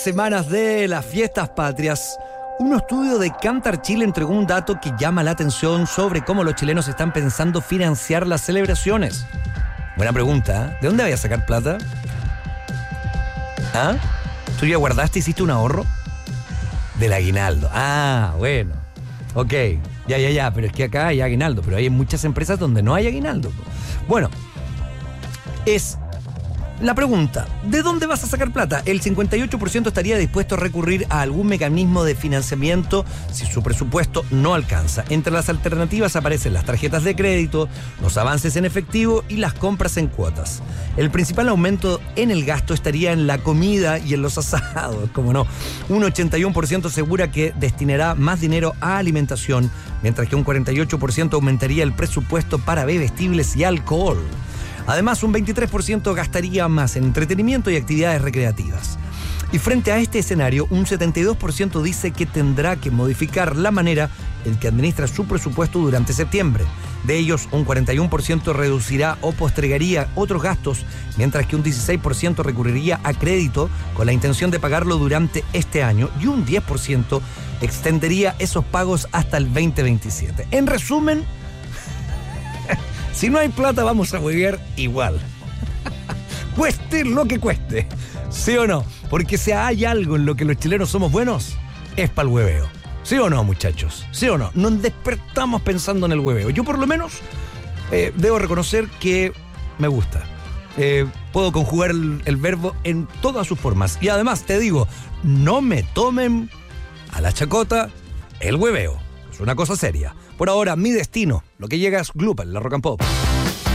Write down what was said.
Semanas de las fiestas patrias, un estudio de Kantar Chile entregó un dato que llama la atención sobre cómo los chilenos están pensando financiar las celebraciones. Buena pregunta, ¿eh? ¿De dónde vayas a sacar plata? ¿Ah? ¿Tú ya guardaste, hiciste un ahorro? Del aguinaldo. Ah, bueno. Ok, ya, pero es que acá hay aguinaldo, pero hay muchas empresas donde no hay aguinaldo. Bueno, es la pregunta, ¿de dónde vas a sacar plata? El 58% estaría dispuesto a recurrir a algún mecanismo de financiamiento si su presupuesto no alcanza. Entre las alternativas aparecen las tarjetas de crédito, los avances en efectivo y las compras en cuotas. El principal aumento en el gasto estaría en la comida y en los asados, como no. Un 81% asegura que destinará más dinero a alimentación, mientras que un 48% aumentaría el presupuesto para bebestibles y alcohol. Además, un 23% gastaría más en entretenimiento y actividades recreativas. Y frente a este escenario, un 72% dice que tendrá que modificar la manera en que administra su presupuesto durante septiembre. De ellos, un 41% reducirá o postergaría otros gastos, mientras que un 16% recurriría a crédito con la intención de pagarlo durante este año y un 10% extendería esos pagos hasta el 2027. En resumen, si no hay plata, vamos a huevear igual. Cueste lo que cueste. ¿Sí o no? Porque si hay algo en lo que los chilenos somos buenos, es para el hueveo. ¿Sí o no, muchachos? ¿Sí o no? Nos despertamos pensando en el hueveo. Yo por lo menos debo reconocer que me gusta. Puedo conjugar el verbo en todas sus formas. Y además te digo, no me tomen a la chacota el hueveo. Es una cosa seria. Por ahora, mi destino, lo que llega es Glooper, la Rock and Pop.